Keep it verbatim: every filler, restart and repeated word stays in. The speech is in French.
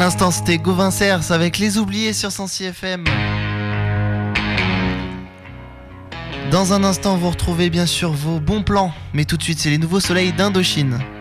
l'instant, c'était Gauvin Cers avec Les Oubliés sur cent six F M. Dans un instant, vous retrouvez bien sûr vos bons plans. Mais tout de suite, c'est les nouveaux soleils d'Indochine.